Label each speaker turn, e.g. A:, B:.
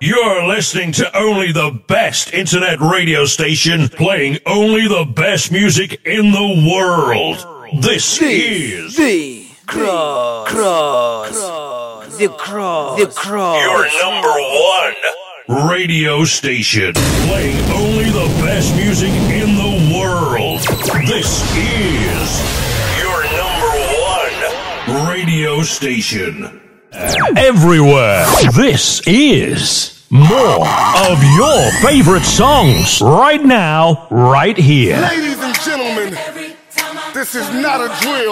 A: You're listening to only the best internet radio station playing only the best music in the world. This is
B: The Cross.
A: Your number one radio station playing only the best music in the world. This is your number one radio station. Everywhere. This is more of your favorite songs right now, right here.
C: Ladies and gentlemen, this is not a drill.